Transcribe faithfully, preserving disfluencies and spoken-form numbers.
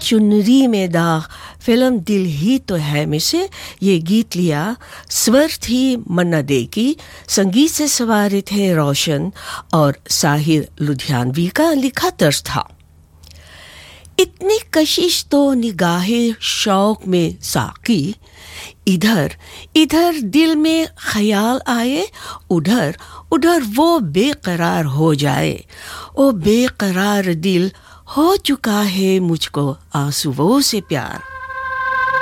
चुनरी में दाग फिल्म दिल ही तो है में से ये गीत लिया। स्वर थी मन्ना डे की, संगीत से सवारे थे रोशन और साहिर लुधियानवी का लिखा तर्ज था। इतनी कशिश तो निगाहे शौक में साकी, इधर इधर दिल में ख्याल आए, उधर उधर वो बेकरार हो जाए। ओ बेकरार दिल हो चुका है मुझको आंसुओं से प्यार।